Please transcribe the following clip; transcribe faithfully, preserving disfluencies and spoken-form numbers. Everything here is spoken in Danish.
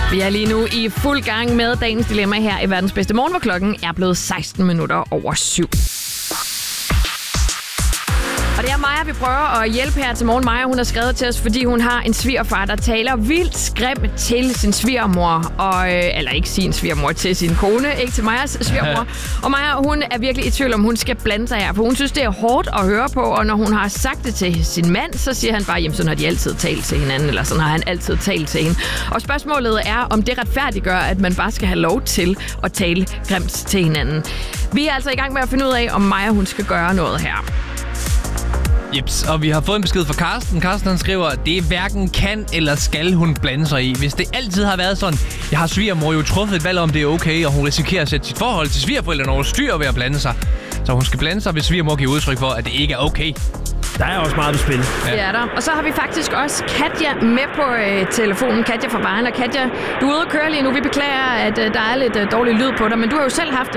Vi er lige nu i fuld gang med dagens dilemma her i Verdens Bedste Morgen, hvor klokken er blevet seksten minutter over syv. Og det er Maja, vi prøver at hjælpe her til morgen. Maja, hun har skrevet til os, fordi hun har en svigerfar, der taler vildt skræmt til sin svigermor. Og, eller ikke sin svigermor, til sin kone, ikke til Majas svigermor. Og Maja, hun er virkelig i tvivl om, hun skal blande sig her, for hun synes, det er hårdt at høre på. Og når hun har sagt det til sin mand, så siger han bare, jamen sådan har de altid talt til hinanden, eller sådan har han altid talt til hende. Og spørgsmålet er, om det retfærdiggør, at man bare skal have lov til at tale grimt til hinanden. Vi er altså i gang med at finde ud af, om Maja, hun skal gøre noget her. Jeps, og vi har fået en besked fra Karsten. Karsten han skriver, at det hverken kan eller skal hun blande sig i. Hvis det altid har været sådan, jeg har svigermor jo truffet et valg om, det er okay, og hun risikerer at sætte sit forhold til svigerforældrene over styr ved at blande sig. Så hun skal blande sig, hvis svigermor giver udtryk for, at det ikke er okay. Der er også meget på spil. Ja. Det er der. Og så har vi faktisk også Katja med på øh, telefonen. Katja fra Vejen. Og Katja, du er ude at køre lige nu. Vi beklager, at øh, der er lidt øh, dårlig lyd på dig, men du har jo selv haft